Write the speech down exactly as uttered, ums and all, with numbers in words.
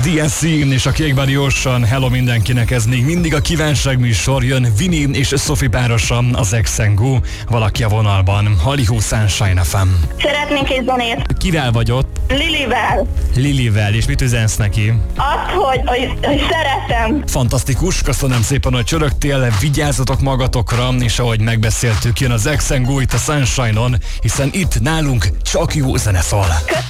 dé es cé és a Kékbári Ocean. Hello mindenkinek, ez még mindig a kívánság műsor, jön Vini és Sophie párosa, az Exengu. Valaki a vonalban, Halihó Sunshine ef em. Szeretnénk egy zenét. Kivel vagy ott? Lilivel. Lilivel, és mit üzensz neki? Azt, hogy, hogy, hogy szeretem. Fantasztikus, köszönöm szépen, hogy csörögtél, vigyázzatok magatokra, és ahogy megbeszéltük, jön az Exengu itt a Sunshine-on, hiszen itt nálunk csak jó zene szól.